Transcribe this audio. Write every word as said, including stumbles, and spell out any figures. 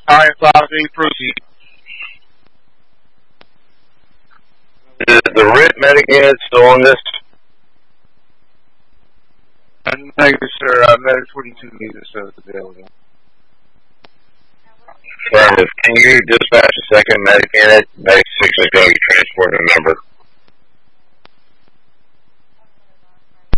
Alright, five eight, proceed. Is the R I T medic unit still on this? Uh, negative, sir. Uh, Medic twenty-two needs a service available. Affirmative. Can you dispatch a second medic unit? Medic six is going to be transporting a member.